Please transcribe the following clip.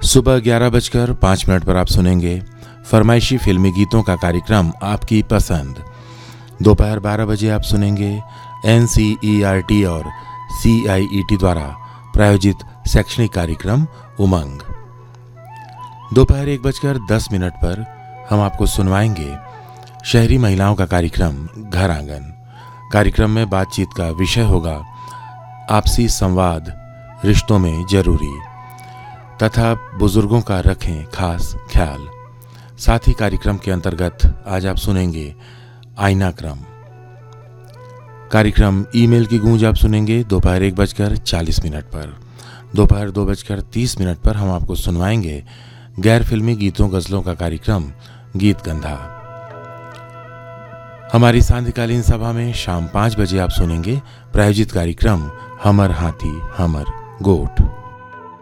सुबह 11:05 पर आप सुनेंगे फरमाइशी फिल्मी गीतों का कार्यक्रम आपकी पसंद। दोपहर 12 बजे आप सुनेंगे NCERT और CIET द्वारा प्रायोजित शैक्षणिक कार्यक्रम उमंग। दोपहर 1:10 पर हम आपको सुनवाएंगे शहरी महिलाओं का कार्यक्रम घर आंगन। कार्यक्रम में बातचीत का विषय होगा आपसी संवाद रिश्तों में जरूरी तथा बुजुर्गों का रखें खास ख्याल। साथ ही कार्यक्रम के अंतर्गत आज आप सुनेंगे आईना क्रम। कार्यक्रम ईमेल की गूंज आप सुनेंगे दोपहर 1:40 पर। दोपहर 2:30 पर हम आपको सुनवाएंगे गैर फिल्मी गीतों गजलों का कार्यक्रम गीत गंधा। हमारी सांध्यकालीन सभा में शाम 5 बजे आप सुनेंगे प्रायोजित कार्यक्रम हमर हाथी हमर गोठ।